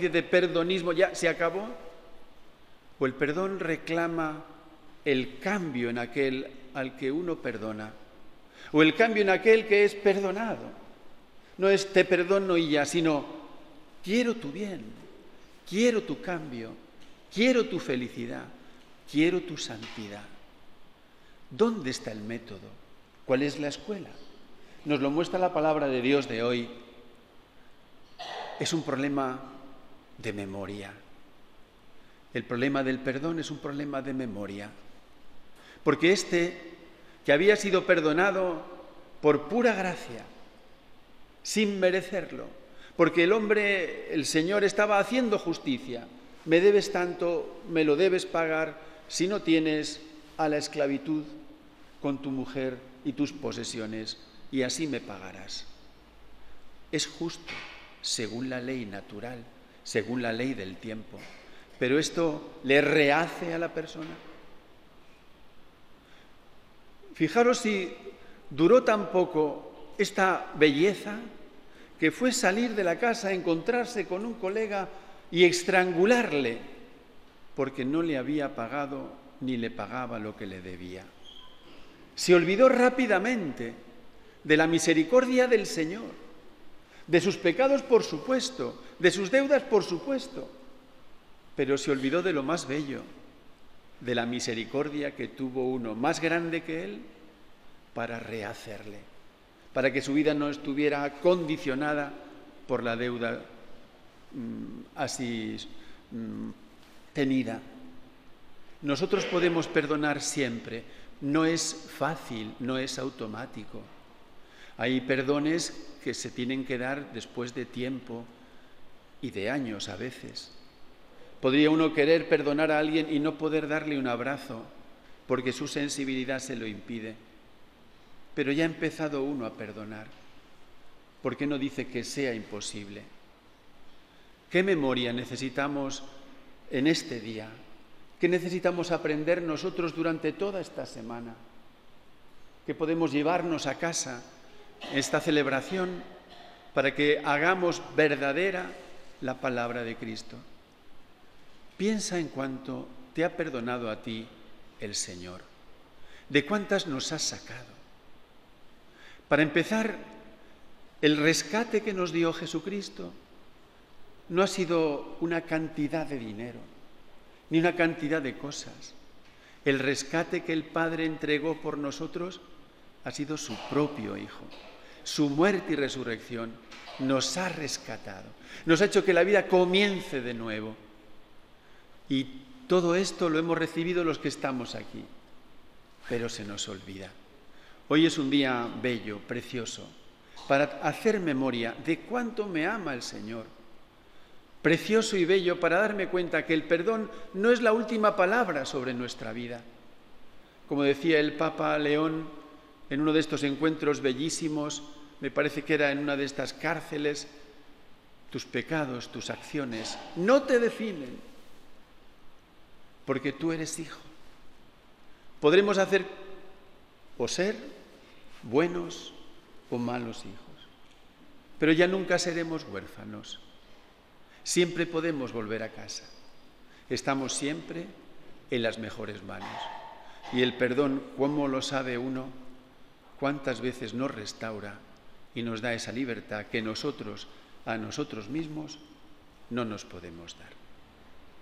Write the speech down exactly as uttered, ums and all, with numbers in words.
especie de perdonismo, ya se acabó. O el perdón reclama el cambio en aquel al que uno perdona, o el cambio en aquel que es perdonado. No es te perdono y ya, sino quiero tu bien, quiero tu cambio, quiero tu felicidad, quiero tu santidad. ¿Dónde está el método? ¿Cuál es la escuela? Nos lo muestra la palabra de Dios de hoy. Es un problema de memoria. El problema del perdón es un problema de memoria. Porque este, que había sido perdonado por pura gracia, sin merecerlo, porque el hombre, el Señor, estaba haciendo justicia. Me debes tanto, me lo debes pagar, si no tienes a la esclavitud con tu mujer y tus posesiones, y así me pagarás. Es justo, según la ley natural, según la ley del tiempo. Pero esto le rehace a la persona. Fijaros si duró tan poco esta belleza, que fue salir de la casa, encontrarse con un colega y estrangularle, porque no le había pagado ni le pagaba lo que le debía. Se olvidó rápidamente de la misericordia del Señor, de sus pecados, por supuesto, de sus deudas, por supuesto, pero se olvidó de lo más bello, de la misericordia que tuvo uno más grande que él para rehacerle, para que su vida no estuviera condicionada por la deuda mmm, así mmm, tenida. Nosotros podemos perdonar siempre, no es fácil, no es automático. Hay perdones que se tienen que dar después de tiempo y de años a veces. Podría uno querer perdonar a alguien y no poder darle un abrazo porque su sensibilidad se lo impide. Pero ya ha empezado uno a perdonar. ¿Por qué no dice que sea imposible? ¿Qué memoria necesitamos en este día? ¿Qué necesitamos aprender nosotros durante toda esta semana? ¿Qué podemos llevarnos a casa en esta celebración para que hagamos verdadera la palabra de Cristo? Piensa en cuánto te ha perdonado a ti el Señor, de cuántas nos has sacado. Para empezar, el rescate que nos dio Jesucristo no ha sido una cantidad de dinero, ni una cantidad de cosas. El rescate que el Padre entregó por nosotros ha sido su propio Hijo. Su muerte y resurrección nos ha rescatado, nos ha hecho que la vida comience de nuevo. Y todo esto lo hemos recibido los que estamos aquí, pero se nos olvida. Hoy es un día bello, precioso, para hacer memoria de cuánto me ama el Señor. Precioso y bello para darme cuenta que el perdón no es la última palabra sobre nuestra vida. Como decía el Papa León en uno de estos encuentros bellísimos, me parece que era en una de estas cárceles, tus pecados, tus acciones no te definen, porque tú eres hijo. Podremos hacer o ser buenos o malos hijos, pero ya nunca seremos huérfanos. Siempre podemos volver a casa. Estamos siempre en las mejores manos. Y el perdón, ¿cómo lo sabe uno? ¿Cuántas veces nos restaura y nos da esa libertad que nosotros, a nosotros mismos, no nos podemos dar?